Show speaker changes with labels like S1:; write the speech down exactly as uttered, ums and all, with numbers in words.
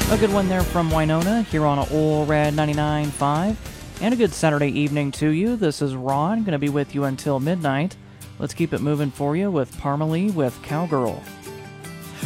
S1: A good one there from Winona here on Ole Red ninety-nine point five. And a good Saturday evening to you. This is Ron, going to be with you until midnight. Let's keep it moving for you with Parmalee with Cowgirl.